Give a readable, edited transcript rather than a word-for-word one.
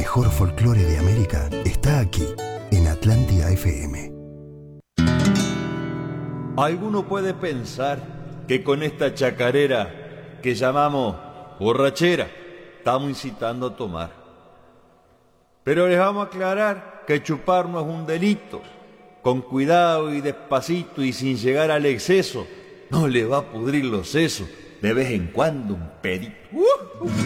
mejor folclore de América está aquí, en Atlántida FM. Alguno puede pensar que con esta chacarera que llamamos borrachera estamos incitando a tomar. Pero les vamos a aclarar que chupar no es un delito. Con cuidado y despacito y sin llegar al exceso, no le va a pudrir los sesos. De vez en cuando un pedito.